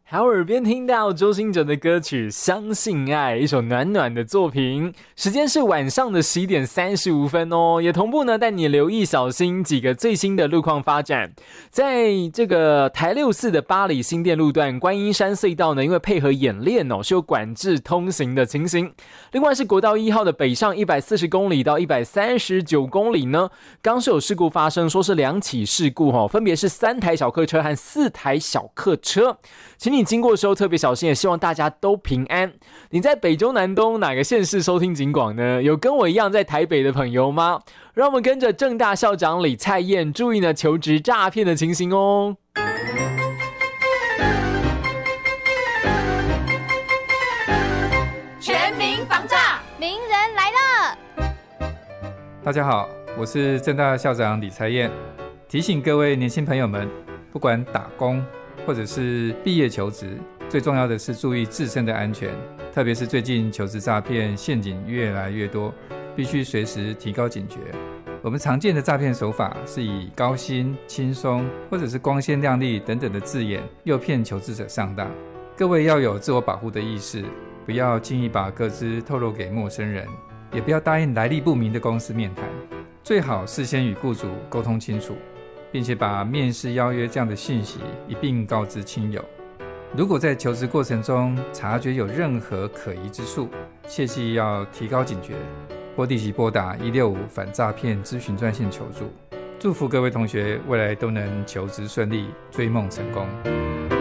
好，耳边听到周兴哲的歌曲《相信爱》，一首暖暖的作品。时间是晚上的11点35分哦，也同步呢带你留意小心几个最新的路况发展。在这个台64的八里新店路段观音山隧道呢，因为配合演练哦，是有管制通行的情形。另外是国道1号的北上140公里到139公里呢，刚是有事故发生，说是2起事故哦，分别是3台小客车和4台小客车，请你经过的时候特别小心，也希望大家都平安。你在北中南东哪个县市收听警广呢？有跟我一样在台北的朋友吗？让我们跟着政大校长李蔡燕注意呢求职诈骗的情形哦。 全民防诈，名人来了。 大家好，我是政大校长李蔡燕，提醒各位年轻朋友们，不管打工或者是毕业求职，最重要的是注意自身的安全，特别是最近求职诈骗陷阱越来越多，必须随时提高警觉。我们常见的诈骗手法是以高薪、轻松或者是光鲜亮丽等等的字眼诱骗求职者上当。各位要有自我保护的意识，不要轻易把个资透露给陌生人，也不要答应来历不明的公司面谈，最好事先与雇主沟通清楚，并且把面试邀约这样的讯息一并告知亲友。如果在求职过程中察觉有任何可疑之处，切记要提高警觉，或立即拨打165反诈骗咨询专线求助。祝福各位同学未来都能求职顺利，追梦成功。